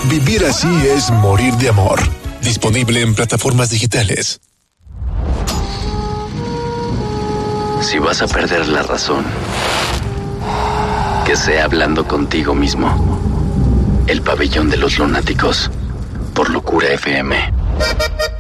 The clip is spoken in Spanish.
Vivir así es morir de amor. Disponible en plataformas digitales. Si vas a perder la razón, que sea hablando contigo mismo. El pabellón de los lunáticos, por Locura FM.